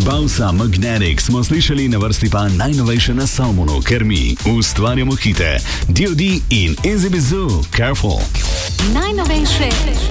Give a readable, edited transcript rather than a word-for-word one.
Bausa Magnetic smo slišali, na vrsti pa najnovejše na Salmonu, ker mi ustvarjamo hite. D.O.D. in Easy Bizoo, Careful. Najnovejše